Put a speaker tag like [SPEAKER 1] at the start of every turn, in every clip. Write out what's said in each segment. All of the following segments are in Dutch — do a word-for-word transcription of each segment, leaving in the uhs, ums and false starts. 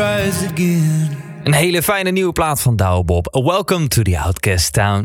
[SPEAKER 1] rise again.
[SPEAKER 2] Een hele fijne nieuwe plaat van Douwe Bob. Welcome to the Outcast Town.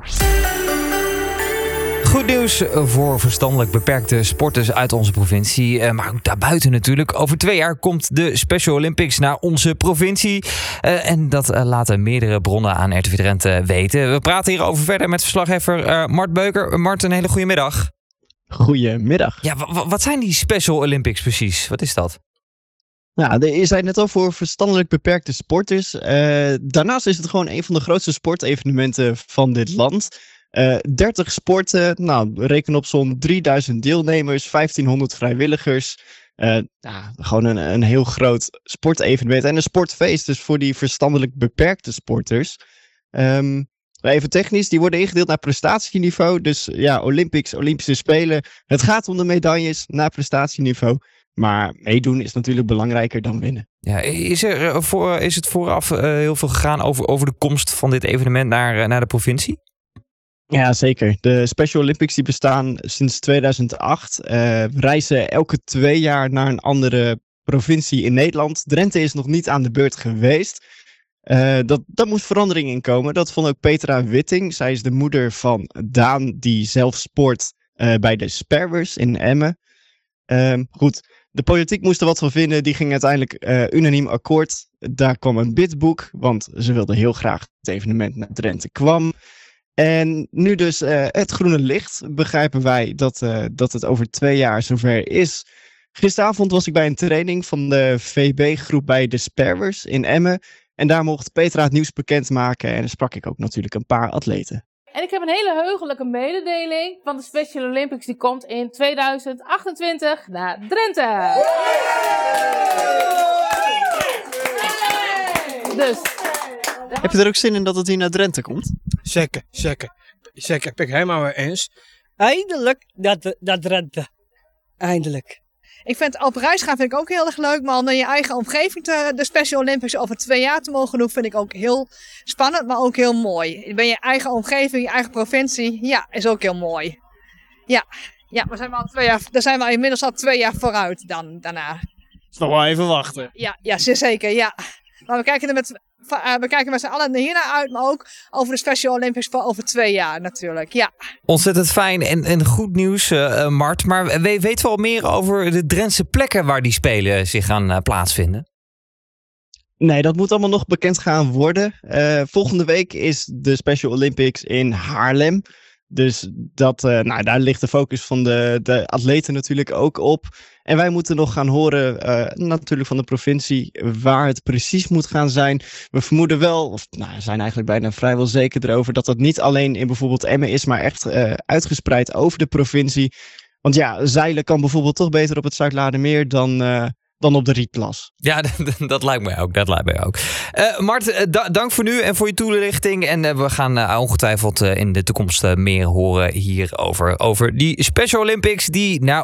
[SPEAKER 2] Goed nieuws voor verstandelijk beperkte sporters uit onze provincie. Maar ook daarbuiten natuurlijk. Over twee jaar komt de Special Olympics naar onze provincie. Uh, en dat uh, laten meerdere bronnen aan R T V Drenthe weten. We praten hierover verder met verslaggever uh, Mart Beuker. Mart, een hele goede middag.
[SPEAKER 3] Goedemiddag.
[SPEAKER 2] Ja, w- w- wat zijn die Special Olympics precies? Wat is dat?
[SPEAKER 3] Nou, er zijn net al voor verstandelijk beperkte sporters. Uh, daarnaast is het gewoon een van de grootste sportevenementen van dit land. Uh, dertig sporten, nou, reken op zo'n drieduizend deelnemers, vijftienhonderd vrijwilligers. Uh, nou, gewoon een, een heel groot sportevenement en een sportfeest, dus voor die verstandelijk beperkte sporters. Um, even technisch, die worden ingedeeld naar prestatieniveau. Dus ja, Olympics, Olympische Spelen. Het gaat om de medailles naar prestatieniveau. Maar meedoen is natuurlijk belangrijker dan winnen.
[SPEAKER 2] Ja, is, er voor, is het vooraf uh, heel veel gegaan over, over de komst van dit evenement naar, uh, naar de provincie?
[SPEAKER 3] Ja, zeker. De Special Olympics die bestaan sinds tweeduizend acht. Uh, reizen elke twee jaar naar een andere provincie in Nederland. Drenthe is nog niet aan de beurt geweest. Uh, dat, dat moet verandering in komen. Dat vond ook Petra Witting. Zij is de moeder van Daan, die zelf sport uh, bij de Sparwers in Emmen. Uh, goed, de politiek moest er wat van vinden. Die ging uiteindelijk uh, unaniem akkoord. Daar kwam een bidboek, want ze wilden heel graag het evenement naar Drenthe kwam. En nu dus uh, het groene licht, begrijpen wij dat, uh, dat het over twee jaar zover is. Gisteravond was ik bij een training van de V B-groep bij de Sparwers in Emmen. En daar mocht Petra het nieuws bekendmaken en dan sprak ik ook natuurlijk een paar atleten.
[SPEAKER 4] En ik heb een hele heugelijke mededeling, want de Special Olympics die komt in tweeduizend achtentwintig naar Drenthe. Dus.
[SPEAKER 3] Heb je er ook zin in dat het hier naar Drenthe komt?
[SPEAKER 5] Zeker, zeker. Zeker, ik ben het helemaal mee eens.
[SPEAKER 6] Eindelijk dat, dat Drenthe. Eindelijk.
[SPEAKER 7] Ik vind op reis gaan vind ik ook heel erg leuk, maar om in je eigen omgeving te, de Special Olympics over twee jaar te mogen doen, vind ik ook heel spannend, maar ook heel mooi. Ben je eigen omgeving, je eigen provincie, ja, is ook heel mooi. Ja, ja, we zijn al twee jaar, daar zijn we inmiddels al twee jaar vooruit dan, daarna.
[SPEAKER 5] Is nog wel even wachten.
[SPEAKER 7] Ja, ja, zeer zeker, ja. Maar we kijken er met, we kijken met z'n allen hiernaar uit, maar ook over de Special Olympics voor over twee jaar natuurlijk, ja.
[SPEAKER 2] Ontzettend fijn en, en goed nieuws, uh, Mart. Maar we, weten we al meer over de Drentse plekken waar die Spelen zich gaan uh, plaatsvinden?
[SPEAKER 3] Nee, dat moet allemaal nog bekend gaan worden. Uh, volgende week is de Special Olympics in Haarlem. Dus dat, uh, nou, daar ligt de focus van de, de atleten natuurlijk ook op. En wij moeten nog gaan horen, uh, natuurlijk van de provincie, waar het precies moet gaan zijn. We vermoeden wel, of nou, we zijn eigenlijk bijna vrijwel zeker erover, dat dat niet alleen in bijvoorbeeld Emmen is, maar echt uh, uitgespreid over de provincie. Want ja, zeilen kan bijvoorbeeld toch beter op het Zuidlaardermeer dan... Uh, dan op de Rietplas.
[SPEAKER 2] Ja, dat, dat lijkt mij ook. Dat lijkt mij ook. Uh, Mart, uh, da- dank voor nu en voor je toelichting. En uh, we gaan uh, ongetwijfeld uh, in de toekomst uh, meer horen hierover. Over die Special Olympics die naar